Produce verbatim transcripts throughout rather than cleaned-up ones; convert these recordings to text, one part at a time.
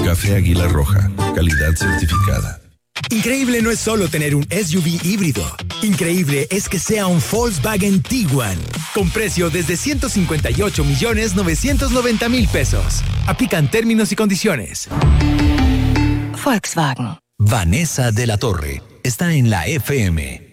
Café Águila Roja, calidad certificada. Increíble no es solo tener un S U V híbrido. Increíble es que sea un Volkswagen Tiguan, con precio desde ciento cincuenta y ocho millones novecientos noventa mil pesos. Aplican términos y condiciones. Volkswagen. Vanessa de la Torre está en la F M.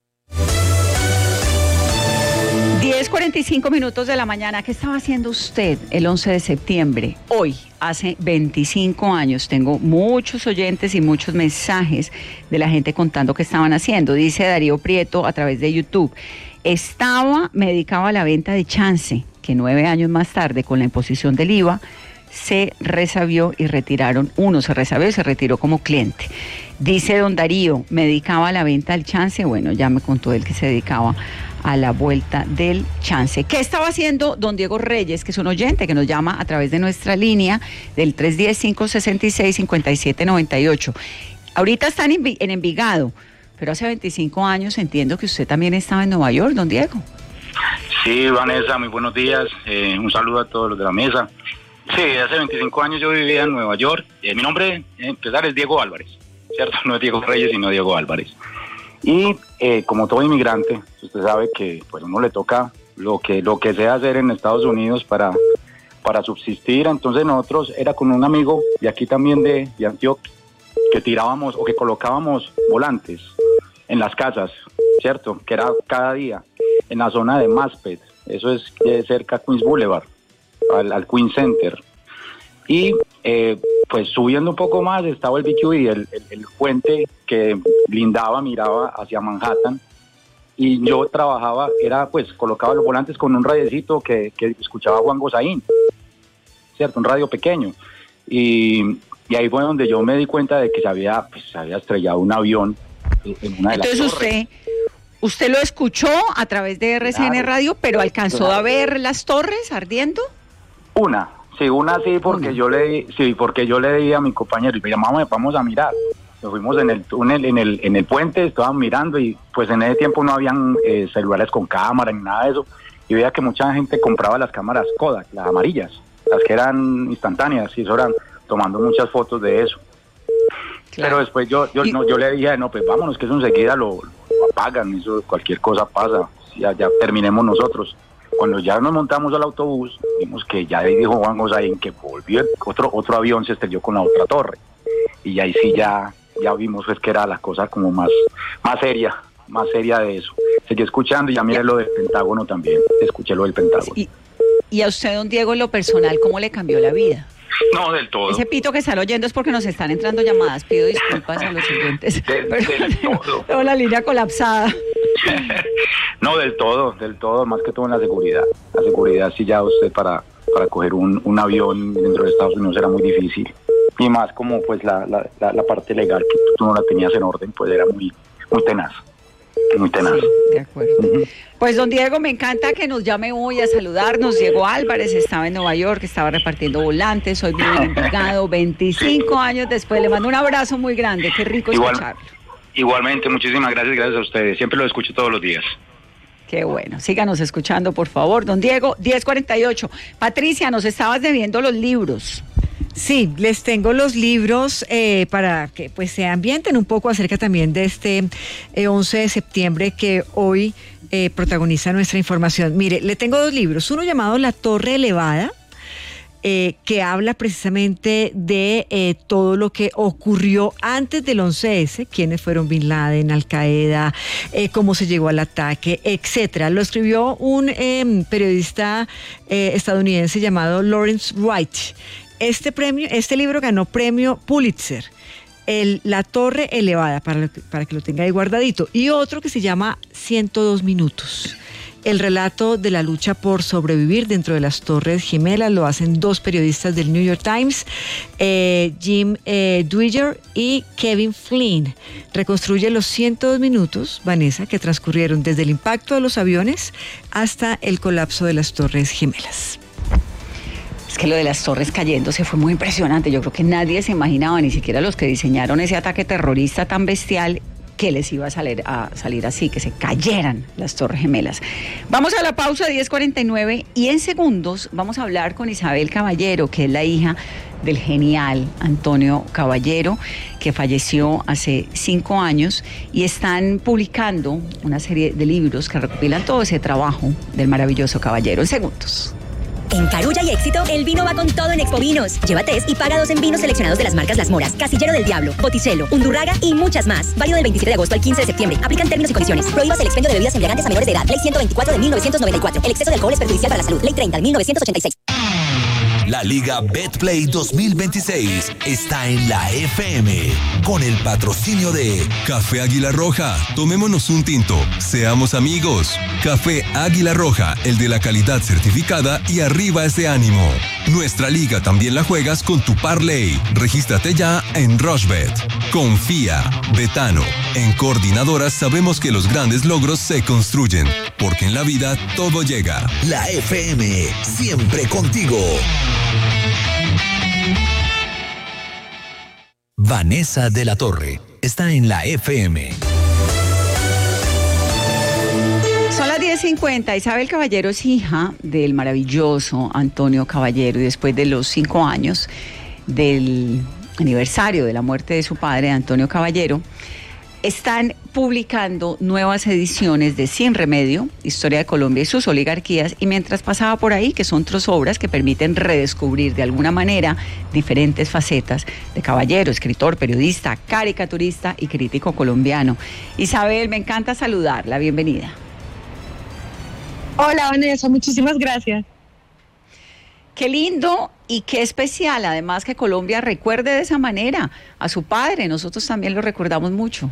diez cuarenta y cinco minutos de la mañana. ¿Qué estaba haciendo usted el once de septiembre? Hoy, hace veinticinco años. Tengo muchos oyentes y muchos mensajes de la gente contando qué estaban haciendo. Dice Darío Prieto a través de YouTube. Estaba, me dedicaba a la venta de Chance, que nueve años más tarde, con la imposición del I V A, se resabió y retiraron. Uno se resabió y se retiró como cliente. Dice don Darío, me dedicaba a la venta del Chance. Bueno, ya me contó él que se dedicaba a la vuelta del Chance. ¿Qué estaba haciendo don Diego Reyes, que es un oyente que nos llama a través de nuestra línea del tres uno cero, cinco seis seis, cinco siete nueve ocho? Ahorita están en Envigado, pero hace veinticinco años entiendo que usted también estaba en Nueva York, don Diego. Sí, Vanessa, muy buenos días. Eh, un saludo a todos los de la mesa. Sí, hace veinticinco años yo vivía en Nueva York. Eh, mi nombre, en empezar, es Diego Álvarez, ¿cierto? No es Diego Reyes, sino Diego Álvarez. Y eh, como todo inmigrante, usted sabe que pues uno le toca lo que lo que sea hacer en Estados Unidos para, para subsistir. Entonces nosotros era con un amigo de aquí también de, de Antioquia, que tirábamos o que colocábamos volantes en las casas, ¿cierto? Que era cada día en la zona de Maspeth, eso es eh, cerca a Queens Boulevard, al, al Queens Center. Y eh, pues subiendo un poco más estaba el B Q E, el, el, el puente que lindaba, miraba hacia Manhattan, y yo trabajaba, era pues colocaba los volantes con un radiecito que, que escuchaba Juan Gozaín, cierto, un radio pequeño, y, y ahí fue donde yo me di cuenta de que se había, pues, se había estrellado un avión en una de las Entonces torres. usted, usted lo escuchó a través de R C N Claro, Radio, pero alcanzó claro. a ver las torres ardiendo. Una, sí, una sí, porque Una. yo le sí, porque yo le di a mi compañero, y me llamamos, vamos a mirar. Nos fuimos en el túnel, en el, en el puente, estaban mirando, y pues en ese tiempo no habían eh, celulares con cámara ni nada de eso, y veía que mucha gente compraba las cámaras Kodak, las amarillas, las que eran instantáneas, y eso eran tomando muchas fotos de eso. Claro. Pero después yo yo, y... no, yo le dije, no, pues vámonos, que eso enseguida lo, lo apagan, eso cualquier cosa pasa, ya, ya terminemos nosotros. Cuando ya nos montamos al autobús, vimos que ya dijo Juan Gozaín que volvió, otro otro avión se estrelló con la otra torre, y ahí sí ya ya vimos pues que era la cosa como más más seria, más seria de eso. Seguí escuchando y ya miré lo del Pentágono también, escuché lo del Pentágono. Y, y a usted, don Diego, en lo personal, ¿cómo le cambió la vida? No, del todo. Ese pito que están oyendo es porque nos están entrando llamadas. Pido disculpas a los oyentes. Del, del todo. Tengo la línea colapsada. No, del todo, del todo, más que todo en la seguridad. La seguridad, sí, ya usted para, para coger un, un avión dentro de Estados Unidos era muy difícil. Y más como pues la, la, la, la parte legal, que tú no la tenías en orden, pues era muy, muy tenaz. Muy tenaz. Sí, de acuerdo. Uh-huh. Pues don Diego, me encanta que nos llame hoy a saludarnos. Diego Álvarez estaba en Nueva York, estaba repartiendo volantes, hoy vive en Envigado, veinticinco sí. años después. Le mando un abrazo muy grande, qué rico Igual, escucharlo. Igualmente, muchísimas gracias, gracias a ustedes. Siempre lo escucho todos los días. Qué bueno, síganos escuchando, por favor. Don Diego, diez cuarenta y ocho. Patricia, nos estabas debiendo los libros. Sí, les tengo los libros eh, para que pues se ambienten un poco acerca también de este eh, once de septiembre que hoy eh, protagoniza nuestra información. Mire, le tengo dos libros, uno llamado La Torre Elevada, eh, que habla precisamente de eh, todo lo que ocurrió antes del once ese, quiénes fueron Bin Laden, Al Qaeda, eh, cómo se llegó al ataque, etcétera. Lo escribió un eh, periodista eh, estadounidense llamado Lawrence Wright. Este premio, este libro ganó premio Pulitzer, el, La Torre Elevada, para, para que lo tenga ahí guardadito, y otro que se llama ciento dos minutos, el relato de la lucha por sobrevivir dentro de las Torres Gemelas. Lo hacen dos periodistas del New York Times, eh, Jim eh, Dwinger y Kevin Flynn. Reconstruye los ciento dos minutos, Vanessa, que transcurrieron desde el impacto de los aviones hasta el colapso de las Torres Gemelas. Es que lo de las torres cayéndose fue muy impresionante. Yo creo que nadie se imaginaba, ni siquiera los que diseñaron ese ataque terrorista tan bestial, que les iba a salir, a salir así, que se cayeran las Torres Gemelas. Vamos a la pausa, diez cuarenta y nueve, y en segundos vamos a hablar con Isabel Caballero, que es la hija del genial Antonio Caballero, que falleció hace cinco años, y están publicando una serie de libros que recopilan todo ese trabajo del maravilloso Caballero. En segundos. En Carulla y Éxito, el vino va con todo en Expo Vinos. Llévate y paga dos en vinos seleccionados de las marcas Las Moras, Casillero del Diablo, Botticello, Undurraga y muchas más. Válido del veintisiete de agosto al quince de septiembre. Aplican términos y condiciones. Prohíbas el expendio de bebidas embriagantes a menores de edad. Ley ciento veinticuatro de mil novecientos noventa y cuatro. El exceso de alcohol es perjudicial para la salud. Ley treinta de mil novecientos ochenta y seis. La Liga Betplay dos mil veintiséis está en la F M con el patrocinio de Café Águila Roja, tomémonos un tinto, seamos amigos. Café Águila Roja, el de la calidad certificada y arriba ese ánimo. Nuestra liga también la juegas con tu parlay. Regístrate ya en Rushbet. Confía, Betano. En Coordinadoras sabemos que los grandes logros se construyen, porque en la vida todo llega. la F M, siempre contigo. Vanessa de la Torre está en la F M. Son las diez cincuenta. Isabel Caballero es hija del maravilloso Antonio Caballero, y después de los cinco años del aniversario de la muerte de su padre, Antonio Caballero, están publicando nuevas ediciones de Sin Remedio, Historia de Colombia y sus oligarquías, y mientras pasaba por ahí, que son tres obras que permiten redescubrir de alguna manera diferentes facetas de Caballero, escritor, periodista, caricaturista y crítico colombiano. Isabel, me encanta saludarla, bienvenida. Hola Vanessa, muchísimas gracias. Qué lindo y qué especial, además, que Colombia recuerde de esa manera a su padre. Nosotros también lo recordamos mucho.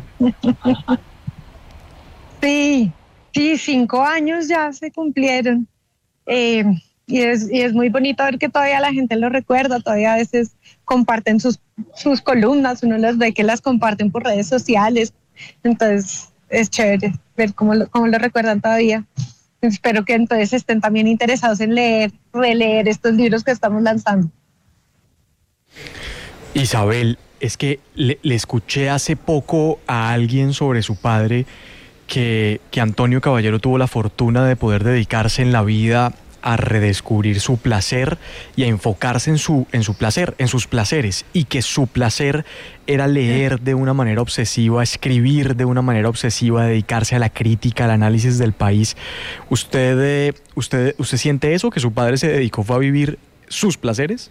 Sí, sí, cinco años ya se cumplieron. Eh, y, es, y es muy bonito ver que todavía la gente lo recuerda, todavía a veces comparten sus, sus columnas, uno las ve que las comparten por redes sociales. Entonces es chévere ver cómo lo, cómo lo recuerdan todavía. Espero que entonces estén también interesados en leer, releer estos libros que estamos lanzando. Isabel, es que le, le escuché hace poco a alguien sobre su padre que, que Antonio Caballero tuvo la fortuna de poder dedicarse en la vida a redescubrir su placer y a enfocarse en su, en su placer, en sus placeres, y que su placer era leer de una manera obsesiva, escribir de una manera obsesiva, dedicarse a la crítica, al análisis del país. ¿Usted, eh, usted, usted siente eso, que su padre se dedicó fue a vivir sus placeres?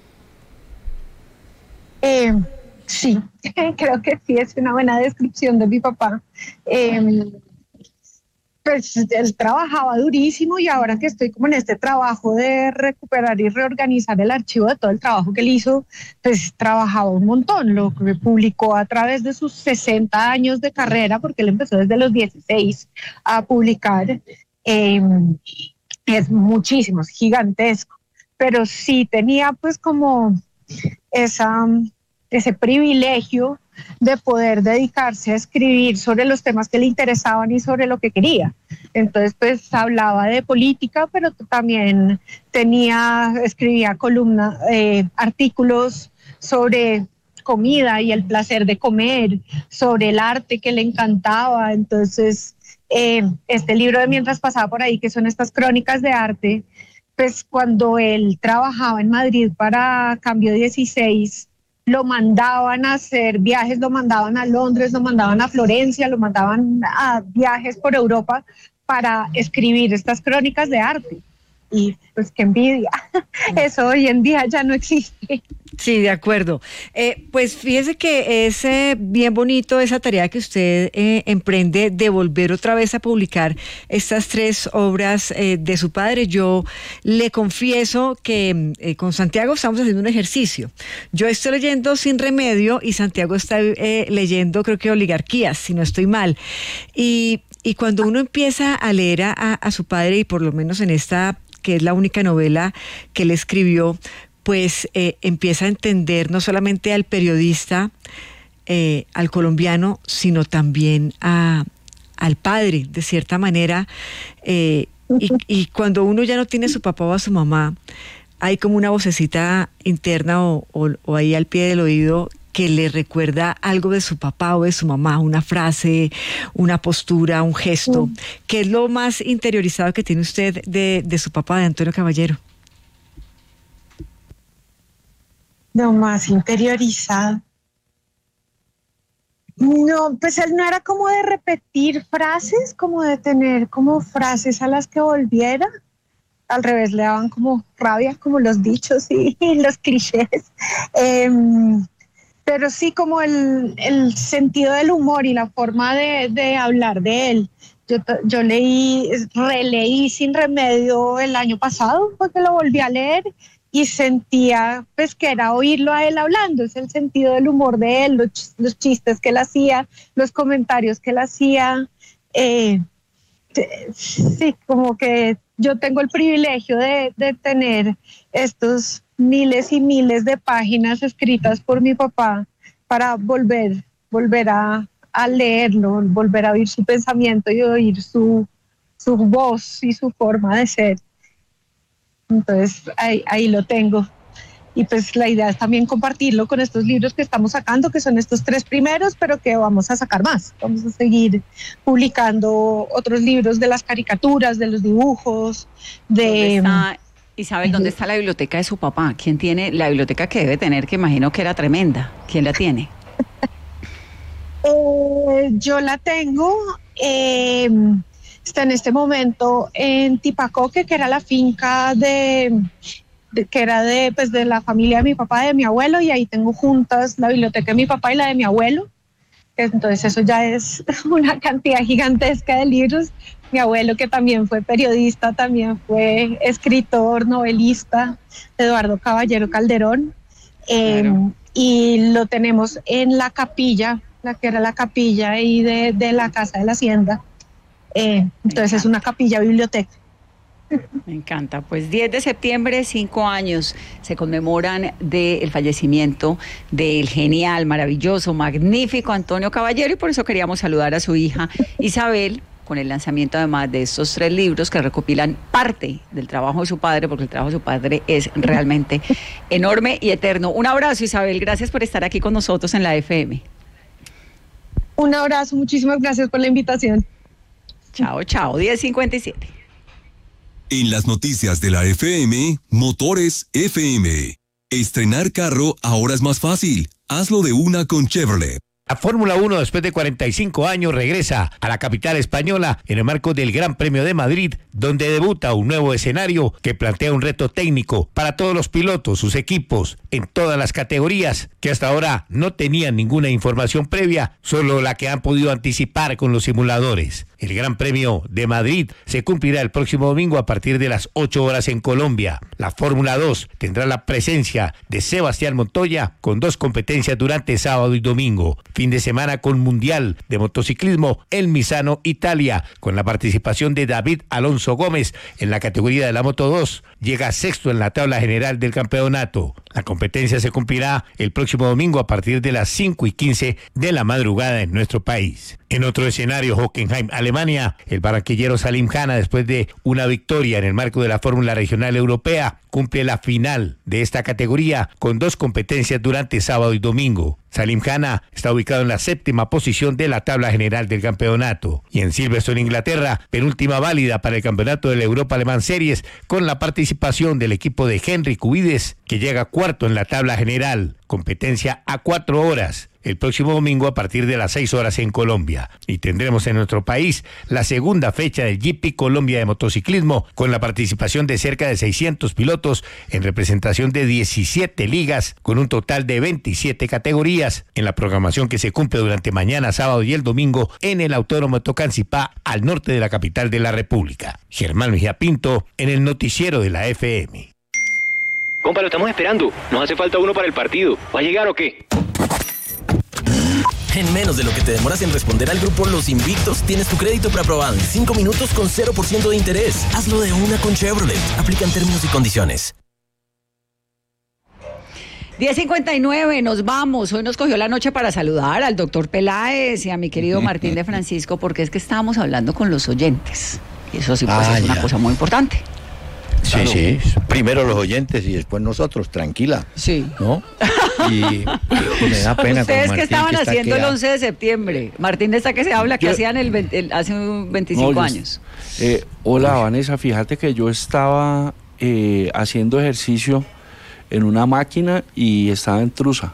Eh, sí, creo que sí, es una buena descripción de mi papá. Eh, Pues él trabajaba durísimo, y ahora que estoy como en este trabajo de recuperar y reorganizar el archivo de todo el trabajo que él hizo, pues trabajaba un montón. Lo que publicó a través de sus sesenta años de carrera, porque él empezó desde los dieciséis a publicar, eh, es muchísimo, es gigantesco. Pero sí tenía pues como esa, ese privilegio de poder dedicarse a escribir sobre los temas que le interesaban y sobre lo que quería. Entonces, pues hablaba de política, pero también tenía, escribía columnas, eh, artículos sobre comida y el placer de comer, sobre el arte que le encantaba. Entonces, eh, este libro de Mientras pasaba por ahí, que son estas crónicas de arte, pues cuando él trabajaba en Madrid para Cambio dieciséis, lo mandaban a hacer viajes, lo mandaban a Londres, lo mandaban a Florencia, lo mandaban a viajes por Europa para escribir estas crónicas de arte. Y pues qué envidia, eso hoy en día ya no existe. Sí, de acuerdo. Eh, pues fíjese que es eh, bien bonito esa tarea que usted eh, emprende de volver otra vez a publicar estas tres obras eh, de su padre. Yo le confieso que eh, con Santiago estamos haciendo un ejercicio. Yo estoy leyendo Sin Remedio y Santiago está eh, leyendo, creo que Oligarquías, si no estoy mal. Y, y cuando uno empieza a leer a, a su padre, y por lo menos en esta, que es la única novela que él escribió, pues eh, empieza a entender no solamente al periodista, eh, al colombiano, sino también a, al padre, de cierta manera. Eh, y, y cuando uno ya no tiene a su papá o a su mamá, hay como una vocecita interna o, o, o ahí al pie del oído que le recuerda algo de su papá o de su mamá, una frase, una postura, un gesto. Mm. ¿Qué es lo más interiorizado que tiene usted de, de su papá, de Antonio Caballero? Lo más interiorizado. No, pues él no era como de repetir frases, como de tener como frases a las que volviera. Al revés, le daban como rabia, como los dichos y, y los clichés. Eh, pero sí como el, el sentido del humor y la forma de, de hablar de él. Yo, yo leí, releí Sin Remedio el año pasado, porque lo volví a leer y sentía pues que era oírlo a él hablando, es el sentido del humor de él, los, los chistes que él hacía, los comentarios que él hacía. Eh, sí, como que yo tengo el privilegio de, de tener estos miles y miles de páginas escritas por mi papá para volver, volver a, a leerlo, volver a oír su pensamiento y oír su, su voz y su forma de ser. Entonces ahí, ahí lo tengo. Y pues la idea es también compartirlo con estos libros que estamos sacando, que son estos tres primeros, pero que vamos a sacar más. Vamos a seguir publicando otros libros de las caricaturas, de los dibujos, de... ¿Dónde está, Isabel, dónde está la biblioteca de su papá? ¿Quién tiene la biblioteca que debe tener, que imagino que era tremenda? ¿Quién la tiene? eh, yo la tengo... Eh, Está en este momento en Tipacoque, que era la finca de, de que era de, pues, de la familia de mi papá y de mi abuelo, y ahí tengo juntas la biblioteca de mi papá y la de mi abuelo. Entonces eso ya es una cantidad gigantesca de libros. Mi abuelo, que también fue periodista, también fue escritor, novelista, Eduardo Caballero Calderón. Claro. Eh, y lo tenemos en la capilla, la que era la capilla ahí de, de la Casa de la Hacienda. Eh, entonces es una capilla biblioteca. Me encanta. Pues diez de septiembre, cinco años se conmemoran del fallecimiento del genial, maravilloso, magnífico Antonio Caballero, y por eso queríamos saludar a su hija Isabel con el lanzamiento además de estos tres libros que recopilan parte del trabajo de su padre, porque el trabajo de su padre es realmente enorme y eterno. Un abrazo, Isabel, gracias por estar aquí con nosotros en la F M. Un abrazo, muchísimas gracias por la invitación. Chao, chao, diez cincuenta y siete. En las noticias de la F M, Motores F M. Estrenar carro ahora es más fácil. Hazlo de una con Chevrolet. La Fórmula uno, después de cuarenta y cinco años, regresa a la capital española en el marco del Gran Premio de Madrid, donde debuta un nuevo escenario que plantea un reto técnico para todos los pilotos, sus equipos, en todas las categorías, que hasta ahora no tenían ninguna información previa, solo la que han podido anticipar con los simuladores. El Gran Premio de Madrid se cumplirá el próximo domingo a partir de las ocho horas en Colombia. La Fórmula dos tendrá la presencia de Sebastián Montoya con dos competencias durante sábado y domingo. Fin de semana con Mundial de Motociclismo en Misano, Italia, con la participación de David Alonso Gómez en la categoría de la Moto dos. Llega sexto en la tabla general del campeonato. La competencia se cumplirá el próximo domingo a partir de las cinco y quince de la madrugada en nuestro país. En otro escenario, Hockenheim, Alemania, el barranquillero Salim Khanna, después de una victoria en el marco de la Fórmula Regional Europea, cumple la final de esta categoría con dos competencias durante sábado y domingo. Salim Khanna está ubicado en la séptima posición de la tabla general del campeonato. Y en Silverstone, Inglaterra, penúltima válida para el campeonato de la Europa Alemán Series, con la participación del equipo de Henry Cubides, que llega cuarto en la tabla general. Competencia a cuatro horas. El próximo domingo a partir de las seis horas en Colombia. Y tendremos en nuestro país la segunda fecha del G P Colombia de motociclismo, con la participación de cerca de seiscientos pilotos en representación de diecisiete ligas, con un total de veintisiete categorías, en la programación que se cumple durante mañana, sábado y el domingo en el Autódromo de Tocancipá, al norte de la capital de la República. Germán Mejía Pinto, en el noticiero de la F M. Compa, lo estamos esperando. Nos hace falta uno para el partido. ¿Va a llegar o qué? En menos de lo que te demoras en responder al grupo Los Invictos, tienes tu crédito preaprobado en cinco minutos con cero por ciento de interés. Hazlo de una con Chevrolet. Aplican términos y condiciones. diez cincuenta y nueve, nos vamos. Hoy nos cogió la noche para saludar al doctor Peláez y a mi querido Martín de Francisco, porque es que estábamos hablando con los oyentes. Y eso sí, pues ah, es una ya. cosa muy importante. Sí, claro. sí. Primero los oyentes y después nosotros, tranquila. Sí. ¿No? y, y me da pena. ¿Ustedes qué estaban que haciendo quedado. el once de septiembre? Martín, de esta que se habla, que Yo, hacían el, veinte, el hace veinticinco no, yo, años. Eh, hola, Vanessa, fíjate que yo estaba eh, haciendo ejercicio en una máquina y estaba en Trusa.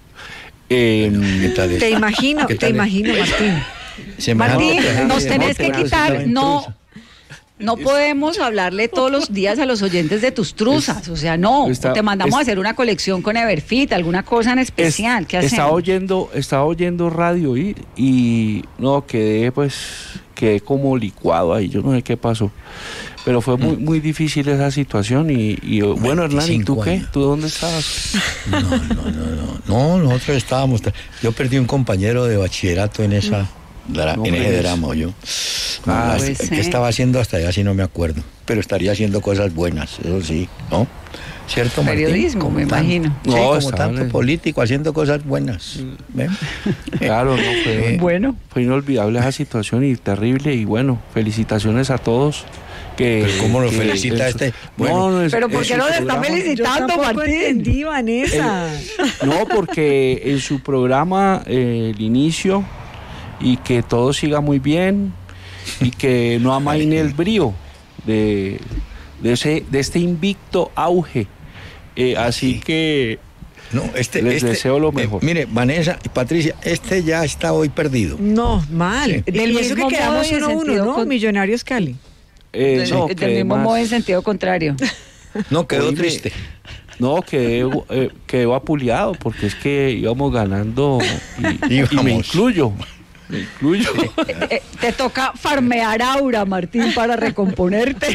Eh, Te imagino, te imagino, Martín. Martín, nos tenés que quitar, no, no podemos hablarle todos los días a los oyentes de tus truzas, o sea, no, Está, te mandamos es, a hacer una colección con Everfit, alguna cosa en especial, es, ¿qué hacemos? Estaba oyendo, estaba oyendo radio y, y no, quedé pues, quedé como licuado ahí, yo no sé qué pasó. Pero fue muy muy difícil esa situación y, y bueno, Hernán, ¿y tú qué? años. ¿Tú dónde estabas? No, no, no, no, no, nosotros estábamos, yo perdí un compañero de bachillerato en esa, dra, No, en ese pues. drama, yo. Ah, No, pues, ¿qué eh. estaba haciendo hasta allá? Sí, no me acuerdo, pero estaría haciendo cosas buenas, eso sí, ¿no? ¿Cierto, Martín? Periodismo, Como me tan- imagino. Sí, No, como estaba tanto en- político haciendo cosas buenas. ¿Ven? Claro, no, fue, bueno. fue inolvidable esa situación y terrible y bueno, felicitaciones a todos. Que, Pero ¿cómo lo que felicita eso- este? No, Bueno. no, es- Pero ¿por es qué su no le está programa. felicitando, Yo tampoco Martín? entendí, Vanessa. No, porque en su programa eh, el inicio y que todo siga muy bien y que no amaine el brío de, de, ese, de este invicto auge. Eh, así que No, este, les este, deseo lo eh, mejor. mire, Vanessa y Patricia, este ya está hoy perdido. No, mal. Sí. Del Del eso que mismo quedamos modo y en uno a uno, sentido ¿no? con- Millonarios Cali. Eh, Del- no, del quedé mismo más- modo en sentido contrario. No, quedó Oíme, triste. No, quedé, eh, quedé apuleado porque es que íbamos ganando y, y Íbamos. me incluyo. Me incluyo. Eh, eh, te toca farmear aura, Martín, para recomponerte.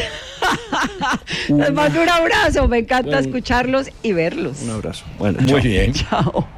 Les mando un abrazo, me encanta Bueno. escucharlos y verlos. Un abrazo. Bueno, Muy chao. bien. Chao.